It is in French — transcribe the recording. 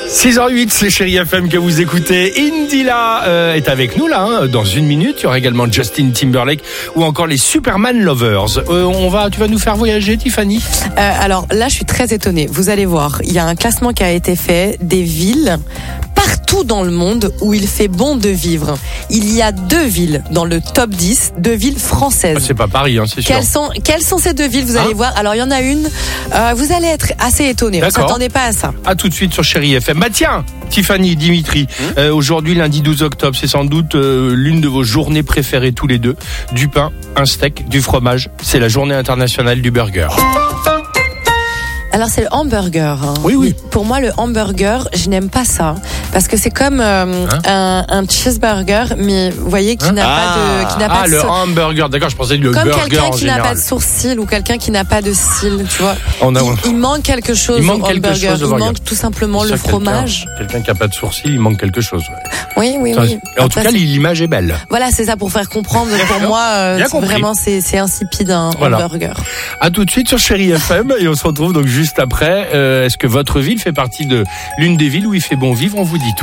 6h08, c'est Chérie FM que vous écoutez. Indila est avec nous là, dans une minute. Il y aura également Justin Timberlake ou encore les Superman Lovers. Tu vas nous faire voyager, Tiffany? Alors là, je suis très étonnée. Vous allez voir, il y a un classement qui a été fait des villes partout dans le monde où il fait bon de vivre. Il y a 2 villes dans le top 10, 2 villes françaises. C'est pas Paris, c'est sûr. Quelles sont ces 2 villes? Vous allez voir. Alors il y en a une, vous allez être assez étonnés. On ne s'attendait pas à ça. À tout de suite sur Chérie FM. Bah tiens, Tiffany, Dimitri, aujourd'hui lundi 12 octobre, c'est sans doute l'une de vos journées préférées tous les deux. Du pain, un steak, du fromage. C'est la journée internationale du burger. Alors c'est le hamburger. Oui. Pour moi, le hamburger, je n'aime pas ça parce que c'est comme un cheeseburger, mais vous voyez qui n'a pas de le hamburger. D'accord, je pensais le comme burger quelqu'un en qui général. n'a pas de sourcil ou quelqu'un qui n'a pas de cils, tu vois. Il manque quelque chose au hamburger. Il manque tout simplement le fromage. Quelqu'un qui n'a pas de sourcil, il manque quelque chose. Ouais. Oui. En tout cas, l'image est belle. Voilà, c'est ça pour faire comprendre. Pour moi, vraiment, c'est insipide un hamburger. À tout de suite sur Chérie FM et on se retrouve donc juste après. Est-ce que votre ville fait partie de l'une des villes où il fait bon vivre? On vous dit tout.